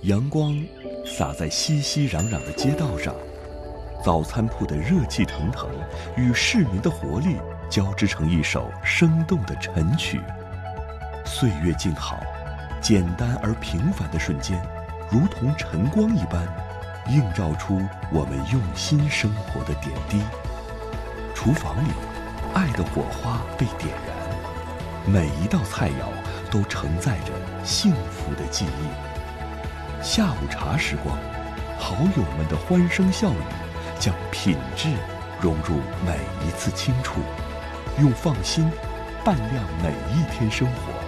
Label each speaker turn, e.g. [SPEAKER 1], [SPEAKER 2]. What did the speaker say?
[SPEAKER 1] 阳光洒在熙熙攘攘的街道上，早餐铺的热气腾腾与市民的活力交织成一首生动的晨曲。岁月静好，简单而平凡的瞬间，如同晨光一般，映照出我们用心生活的点滴。厨房里，爱的火花被点燃，每一道菜肴都承载着幸福的记忆。下午茶时光，好友们的欢声笑语，将品质融入每一次清楚，用放心伴亮每一天生活。